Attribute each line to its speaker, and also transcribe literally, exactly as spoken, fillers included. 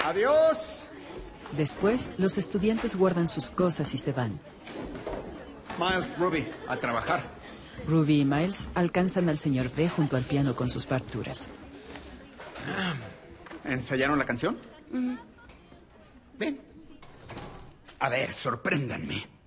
Speaker 1: Adiós.
Speaker 2: Después, los estudiantes guardan sus cosas y se van.
Speaker 1: Miles, Ruby, a trabajar.
Speaker 2: Ruby y Miles alcanzan al señor B junto al piano con sus partituras.
Speaker 1: ¿Ensayaron la canción?
Speaker 3: Mm.
Speaker 1: Ven. A ver, sorpréndanme.